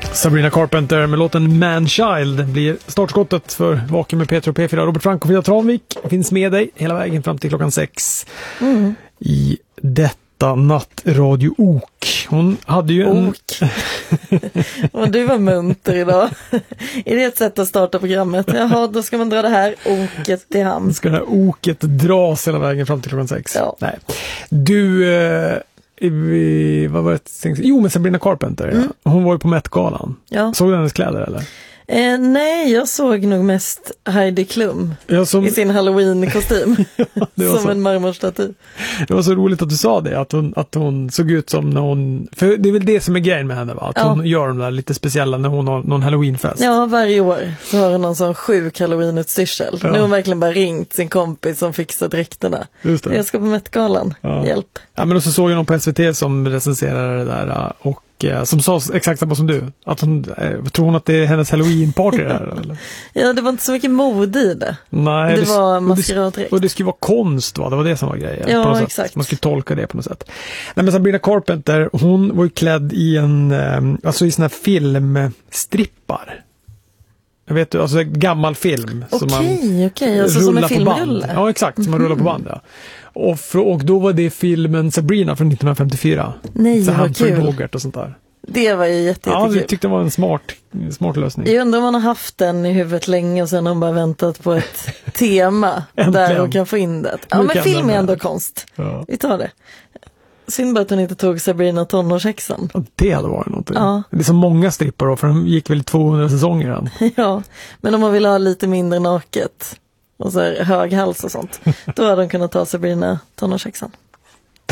Sabrina Carpenter med låten Man-Child blir startskottet för Vaken med Peter och P4. Robert Frank och Frida Tranvik finns med dig hela vägen fram till klockan 6 i detta nattradio-ok. Hon hade ju en... Och du var munter idag. Är det ett sätt att starta programmet? Jaha, då ska man dra det här oket till hamn. Ska det här oket dras hela vägen fram till klockan 6? Ja. Nej. Du... vad var det? Jo, men Sabrina Carpenter. Ja. Hon var ju på Met-galan. Ja. Såg du hennes kläder eller? Nej, jag såg nog mest Heidi Klum i sin Halloween-kostym. Som en marmorstaty. Det var så roligt att du sa det, att hon såg ut som när hon... För det är väl det som är grejen med henne, va? Att hon gör de där lite speciella när hon har någon Halloween-fest. Ja, varje år så har hon någon sån sjuk Halloween-utstyrsel. Nu har hon verkligen bara ringt sin kompis som fixar dräkterna. Just det. Jag ska på Met-galan. Hjälp. Ja, men så såg jag någon på SVT som recenserade det där och som sa exakt samma som du. Att hon tror hon att det är hennes Halloween-party där, eller? Ja, det var inte så mycket mode i det. Nej, det var maskeradräkt. Och det skulle vara konst, va? Det var det som var grejen. Ja, exakt. Man skulle tolka det på något sätt. Nej, men Sabrina Carpenter, hon var ju klädd i i såna här filmstrippar. Jag vet du, alltså en gammal film. Okej. Alltså som en filmrulle. Ja, exakt. Som man rullar på band, ja. Och då var det filmen Sabrina från 1954. Nej, vad kul. Bogart och sånt där. Det var ju jättekul. Ja, vi tyckte det var en smart lösning. Jag undrar om man har haft den i huvudet länge och sen har man bara väntat på ett tema där hon kan få in det. Ja, men film är ändå konst. Ja. Vi tar det. Synd bara att hon inte tog Sabrina tonårshäxan. Ja, det hade varit någonting. Ja. Det är så många strippar då, för de gick väl 200 säsonger än. Ja, men om man vill ha lite mindre naket och så här hög hals och sånt, då hade de kunnat ta Sabrina tonårshäxan.